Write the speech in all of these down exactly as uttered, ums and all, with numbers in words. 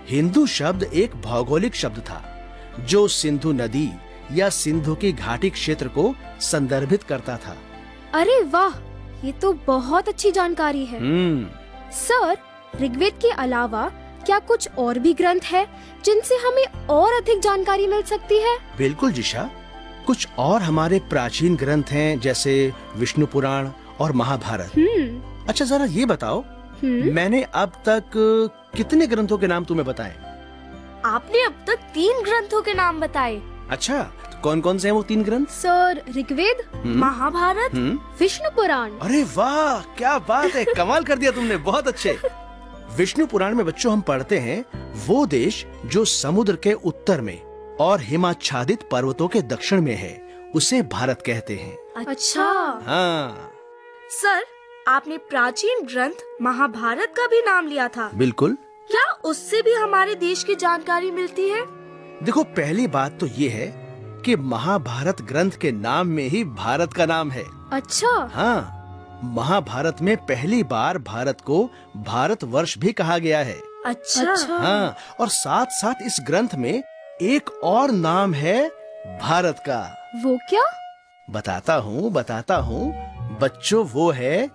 हिंदू शब्द एक भौगोलिक शब्द था जो सिंधु नदी या सिंधु की घाटी क्षेत्र को संदर्भित करता था। अरे वाह, ये तो बहुत अच्छी जानकारी है। हम्म सर, ऋग्वेद के अलावा क्या कुछ और भी ग्रंथ है जिनसे हमें और अधिक जानकारी मिल सकती है? बिल्कुल जिशा, कुछ और हमारे प्राचीन ग्रंथ हैं जैसे विष्णु पुराण और महाभारत। हम्म अच्छा जरा ये बताओ, हम्म मैंने अब तक कितने ग्रंथों के नाम तुम्हें बताए? आपने अब तक तीन ग्रंथों के नाम बताए। अच्छा, तो कौन कौन से हैं वो तीन ग्रंथ? सर, ऋग्वेद, हम्म, महाभारत, हम्म, विष्णु पुराण। अरे वाह, क्या बात है, कमाल कर दिया तुमने, बहुत अच्छे। विष्णु पुराण में बच्चों हम पढ़ते हैं वो देश जो समुद्र के उत्तर में और हिमाच्छादित पर्वतों के दक्षिण में है, उसे भारत कहते हैं। अच्छा। हाँ सर, आपने प्राचीन ग्रंथ महाभारत का भी नाम लिया था। बिल्कुल। क्या उससे भी हमारे देश की जानकारी मिलती है? देखो, पहली बात तो ये है कि महाभारत ग्रंथ के नाम में ही भारत का नाम है। अच्छा। हाँ, महाभारत में पहली बार भारत को भारतवर्ष भी कहा गया है। अच्छा, अच्छा। हाँ, और साथ साथ इस ग्रंथ में एक और नाम है भारत का। वो क्या? बताता हूँ बताता हूँ बच्चों, वो है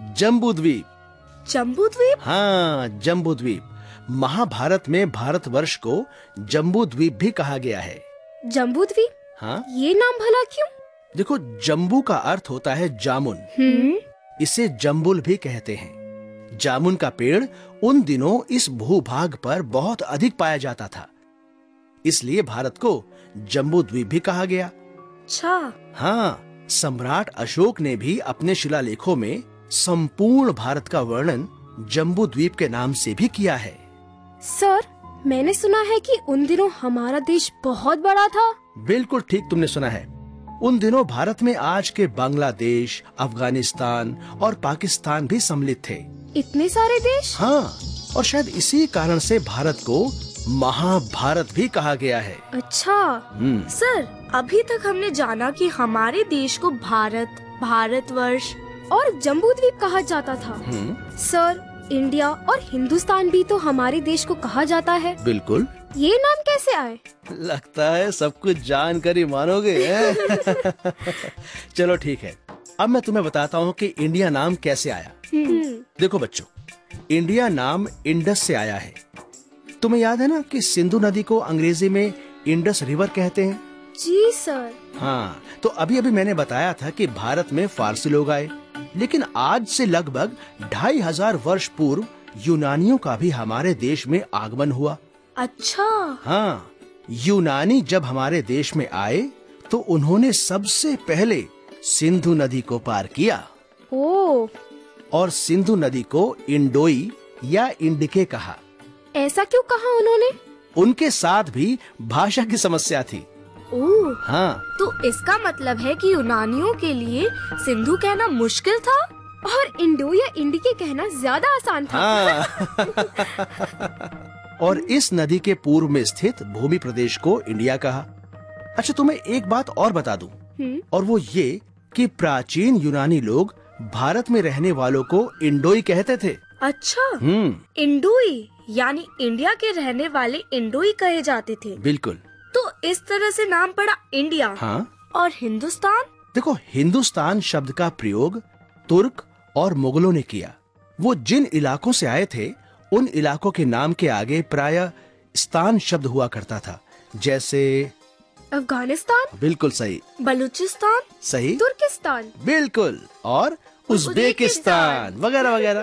जम्बूद्वीप। जम्बूद्वीप? हाँ, जम्बूद्वीप। महाभारत में भारतवर्ष को जम्बूद्वीप भी कहा गया है। जम्बूद्वीप? हाँ, ये नाम भला क्यों? देखो, जम्बू का अर्थ होता है जामुन, हम्म इसे जम्बुल भी कहते हैं। जामुन का पेड़ उन दिनों इस भूभाग पर बहुत अधिक पाया जाता था, इसलिए भारत को जम्बूद्वीप भी कहा गया। अच्छा। हाँ, सम्राट अशोक ने भी अपने शिलालेखों में संपूर्ण भारत का वर्णन जम्बूद्वीप के नाम से भी किया है। सर, मैंने सुना है कि उन दिनों हमारा देश बहुत बड़ा था। बिल्कुल ठीक तुमने सुना है। उन दिनों भारत में आज के बांग्लादेश, अफगानिस्तान और पाकिस्तान भी सम्मिलित थे। इतने सारे देश? हाँ, और शायद इसी कारण से भारत को महाभारत भी कहा गया है। अच्छा। हम्म, सर, अभी तक हमने जाना कि हमारे देश को भारत, भारतवर्ष और जम्बूद्वीप कहा जाता था। हम्म, सर, इंडिया और हिंदुस्तान भी तो हमारे देश को कहा जाता है। बिल्कुल। ये नाम कैसे आए? लगता है सब कुछ जानकर ही मानोगे हैं? चलो ठीक है, अब मैं तुम्हें बताता हूँ कि इंडिया नाम कैसे आया। हम्म देखो बच्चों, इंडिया नाम इंडस से आया है। तुम्हें याद है ना कि सिंधु नदी को अंग्रेजी में इंडस रिवर कहते हैं। जी सर। हाँ, तो अभी अभी मैंने बताया था कि भारत में फारसी लोग आए, लेकिन आज से लगभग ढाई हजार वर्ष पूर्व यूनानियों का भी हमारे देश में आगमन हुआ। अच्छा। हाँ, यूनानी जब हमारे देश में आए तो उन्होंने सबसे पहले सिंधु नदी को पार किया। ओ, और सिंधु नदी को इंडोई या इंडिके कहा। ऐसा क्यों कहा उन्होंने? उनके साथ भी भाषा की समस्या थी। ओह, हाँ, तो इसका मतलब है कि यूनानियों के लिए सिंधु कहना मुश्किल था और इंडो या इंडिके कहना ज्यादा आसान था। हाँ। और इस नदी के पूर्व में स्थित भूमि प्रदेश को इंडिया कहा। अच्छा, तुम्हें एक बात और बता दूं, हम्म और वो ये कि प्राचीन यूनानी लोग भारत में रहने वालों को इंडोई कहते थे। अच्छा, हम्म, इंडोई यानी इंडिया के रहने वाले इंडोई कहे जाते थे। बिल्कुल। तो इस तरह से नाम पड़ा इंडिया। हाँ, और हिंदुस्तान? देखो, हिंदुस्तान शब्द का प्रयोग तुर्क और मुगलों ने किया। वो जिन इलाकों से आए थे उन इलाकों के नाम के आगे प्रायः स्थान शब्द हुआ करता था, जैसे अफगानिस्तान, बिल्कुल सही, बलूचिस्तान, सही, तुर्किस्तान, बिल्कुल, और उज्बेकिस्तान वगैरह वगैरह।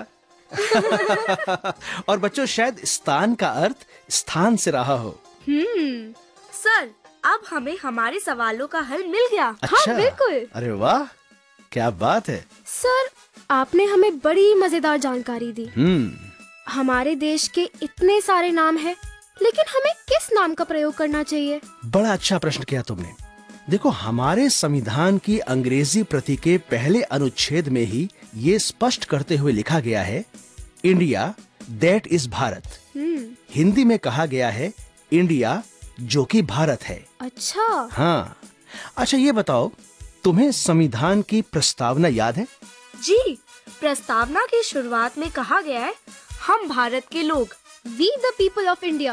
और बच्चों, शायद स्थान का अर्थ स्थान से रहा हो। हम्म सर, अब हमें हमारे सवालों का हल मिल गया। अच्छा, हाँ, बिल्कुल। अरे वाह, क्या बात है। सर, आपने हमें बड़ी मजेदार जानकारी दी। हम्म हमारे देश के इतने सारे नाम हैं, लेकिन हमें किस नाम का प्रयोग करना चाहिए? बड़ा अच्छा प्रश्न किया तुमने। देखो, हमारे संविधान की अंग्रेजी प्रति के पहले अनुच्छेद में ही ये स्पष्ट करते हुए लिखा गया है, इंडिया दैट इज भारत। हम्म हिंदी में कहा गया है इंडिया जो कि भारत है। अच्छा। हाँ, अच्छा ये बताओ, तुम्हें संविधान की प्रस्तावना याद है? जी, प्रस्तावना की शुरुआत में कहा गया है, हम भारत के लोग, we the people of India.